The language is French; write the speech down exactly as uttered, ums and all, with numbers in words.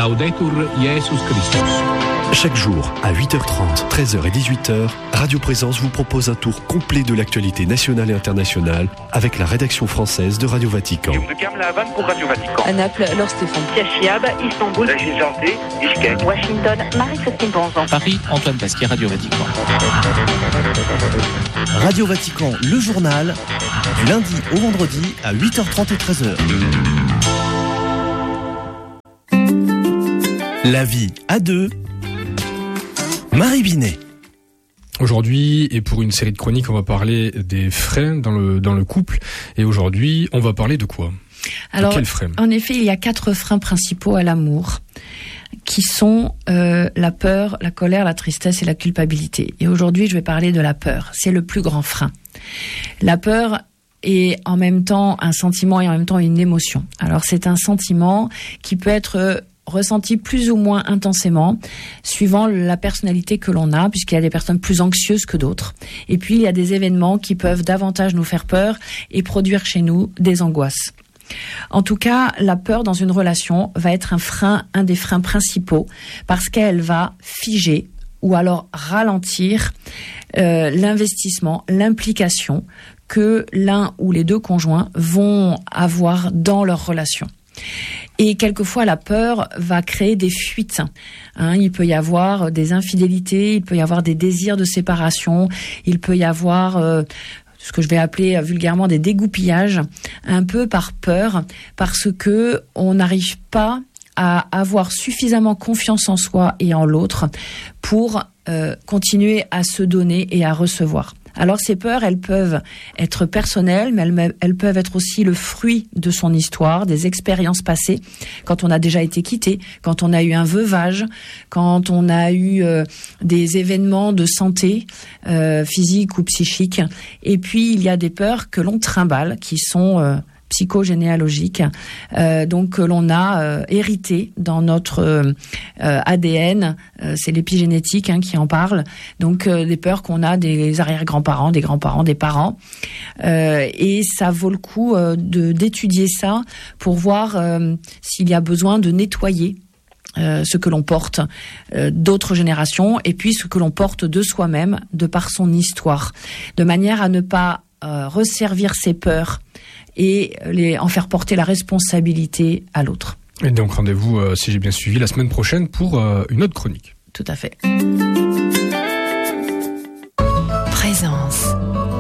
Laudetur Jesus Christus. Chaque jour, à huit heures trente, treize heures et dix-huit heures, Radio Présence vous propose un tour complet de l'actualité nationale et internationale avec la rédaction française de Radio Vatican. Pour Radio Vatican. À Naples, Laure Stéphane. Cachiab, Istanbul. Santé, Bishkek. Washington, Marie-Sophie Bonzon. Paris, Antoine Pasquier, Radio Vatican. Radio Vatican, le journal, du lundi au vendredi à huit heures trente et treize heures. La vie à deux. Marie Binet. Aujourd'hui, et pour une série de chroniques, on va parler des freins dans le, dans le couple. Et aujourd'hui, on va parler de quoi ? Alors, de quels freins ? En effet, il y a quatre freins principaux à l'amour, qui sont euh, la peur, la colère, la tristesse et la culpabilité. Et aujourd'hui, je vais parler de la peur. C'est le plus grand frein. La peur est en même temps un sentiment et en même temps une émotion. Alors, c'est un sentiment qui peut être ressenti plus ou moins intensément, suivant la personnalité que l'on a, puisqu'il y a des personnes plus anxieuses que d'autres. Et puis, il y a des événements qui peuvent davantage nous faire peur et produire chez nous des angoisses. En tout cas, la peur dans une relation va être un frein, un des freins principaux, parce qu'elle va figer ou alors ralentir euh, l'investissement, l'implication que l'un ou les deux conjoints vont avoir dans leur relation. Et quelquefois, la peur va créer des fuites. Hein, il peut y avoir des infidélités, il peut y avoir des désirs de séparation, il peut y avoir euh, ce que je vais appeler vulgairement des dégoupillages, un peu par peur, parce que on n'arrive pas à avoir suffisamment confiance en soi et en l'autre pour euh, continuer à se donner et à recevoir. Alors ces peurs, elles peuvent être personnelles, mais elles, elles peuvent être aussi le fruit de son histoire, des expériences passées, quand on a déjà été quitté, quand on a eu un veuvage, quand on a eu euh, des événements de santé euh, physique ou psychique. Et puis il y a des peurs que l'on trimballe, qui sont euh, psychogénéalogiques, euh, donc que l'on a euh, hérité dans notre euh, A D N, euh, c'est l'épigénétique hein, qui en parle, donc euh, des peurs qu'on a des arrière-grands-parents, des grands-parents, des parents, euh, et ça vaut le coup euh, de, d'étudier ça pour voir euh, s'il y a besoin de nettoyer Euh, ce que l'on porte euh, d'autres générations et puis ce que l'on porte de soi-même de par son histoire, de manière à ne pas euh, resservir ses peurs et les, en faire porter la responsabilité à l'autre. Et donc rendez-vous, euh, si j'ai bien suivi, la semaine prochaine pour euh, une autre chronique. Tout à fait. Présence.